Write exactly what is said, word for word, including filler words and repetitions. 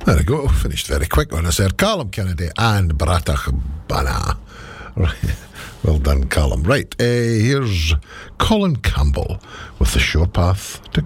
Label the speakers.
Speaker 1: There we go. Finished very quick on us there. Callum Kennedy and Bratach Bana. Right. Well done, Callum. Right. Uh, here's Colin Campbell with The Shore Path to